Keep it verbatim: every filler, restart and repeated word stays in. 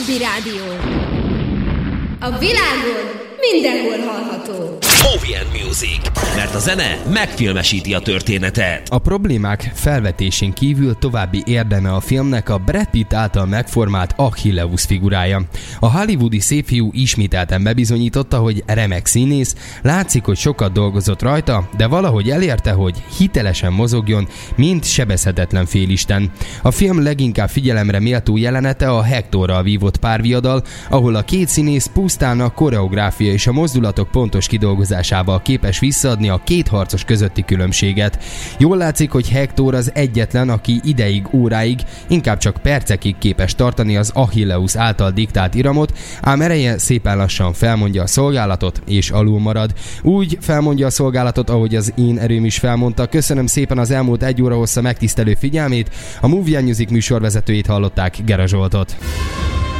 Rádió. A világon mindenhol hallható. Movie and Music, mert a zene megfilmesíti a történetet. A problémák felvetésén kívül további érdeme a filmnek a Brad Pitt által megformált Achilleus figurája. A hollywoodi szépfiú ismételten bebizonyította, hogy remek színész, látszik, hogy sokat dolgozott rajta, de valahogy elérte, hogy hitelesen mozogjon, mint sebezhetetlen félisten. A film leginkább figyelemre méltó jelenete a Hectorral vívott párviadal, ahol a két színész pusztán a koreográfia és a mozdulatok pontos kidolgozásával képes visszaadni a két harcos közötti különbséget. Jól látszik, hogy Hector az egyetlen, aki ideig, óráig, inkább csak percekig képes tartani az Achilleus által diktált iramot, ám ereje szépen lassan felmondja a szolgálatot és alul marad. Úgy felmondja a szolgálatot, ahogy az én erőm is felmondta. Köszönöm szépen az elmúlt egy óra hossza megtisztelő figyelmét. A Movie and Music műsorvezetőjét hallották, Gera Zsoltot.